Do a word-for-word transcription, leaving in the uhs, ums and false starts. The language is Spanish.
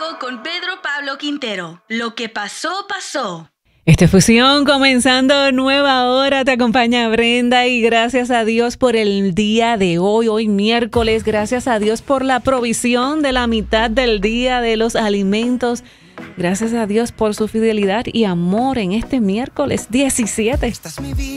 con Pedro Pablo Quintero. Lo que pasó, pasó. Esta fusión comenzando nueva hora, te acompaña Brenda y gracias a Dios por el día de hoy, hoy miércoles, gracias a Dios por la provisión de la mitad del día de los alimentos, gracias a Dios por su fidelidad y amor en este miércoles diecisiete.